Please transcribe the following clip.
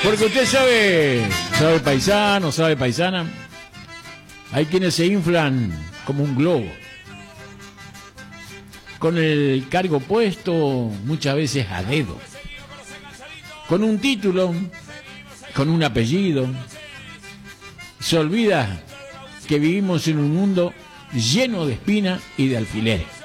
Porque usted sabe paisano, sabe paisana, hay quienes se inflan como un globo, con el cargo puesto muchas veces a dedo, con un título, con un apellido. Se olvida que vivimos en un mundo lleno de espinas y de alfileres.